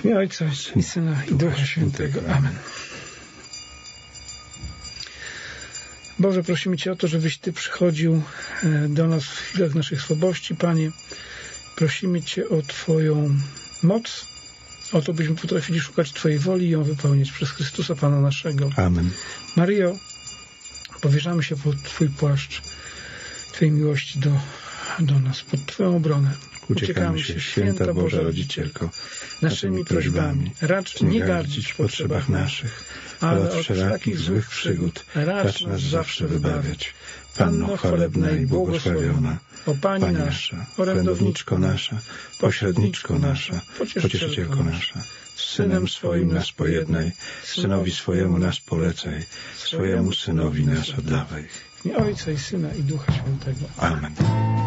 W imię Ojca i Syna i Ducha Świętego. Amen. Boże, prosimy Cię o to, żebyś Ty przychodził do nas w chwilach naszych słabości, Panie. Prosimy Cię o Twoją moc, o to, byśmy potrafili szukać Twojej woli i ją wypełnić przez Chrystusa Pana naszego. Amen. Maryjo, powierzamy się pod Twój płaszcz Twojej miłości do nas, pod Twoją obronę. Uciekamy się, Święta Boża Rodzicielko, naszymi prośbami. Racz nie gardzić w potrzebach naszych, ale od wszelakich złych przygód racz nas zawsze wybawiać. Panno chwalebna i błogosławiona, o Pani nasza, orędowniczko nasza, pośredniczko nasza, pocieszycielko nasza, z Synem swoim nas pojednaj, Synowi swojemu nas polecaj, swojemu Synowi nas oddawaj. W imię Ojca i Syna i Ducha Świętego. Amen.